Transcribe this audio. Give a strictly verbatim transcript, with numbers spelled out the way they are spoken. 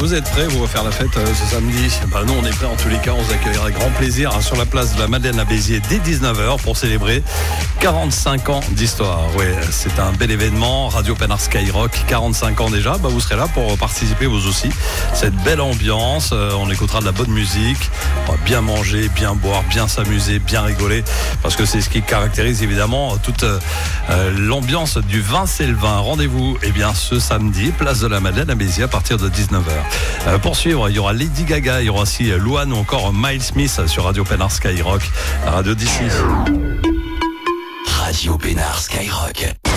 vous êtes prêts, vous, à faire la fête euh, ce samedi? Bah, nous, on est prêts en tous les cas. On vous accueillera avec grand plaisir hein, sur la place de la Madeleine à Béziers dès dix-neuf heures pour célébrer quarante-cinq ans d'histoire. Oui, c'est un bel événement. Radio Pénard Skyrock, quarante-cinq ans déjà. Bah, vous serez là pour participer vous aussi. Cette belle ambiance. Euh, on écoutera de la bonne musique. On va bien manger, bien boire, bien s'amuser, bien rigoler. Parce que c'est ce qui caractérise évidemment toute euh, l'ambiance du vin c'est le vin. Rendez-vous eh bien, ce samedi, place de la Madeleine à Béziers à partir de dix-neuf heures. Euh, pour suivre, il y aura Lady Gaga, il y aura aussi Louane ou encore Miles Smith sur Radio Pénard Skyrock, la radio d'ici. Radio Pénard Skyrock.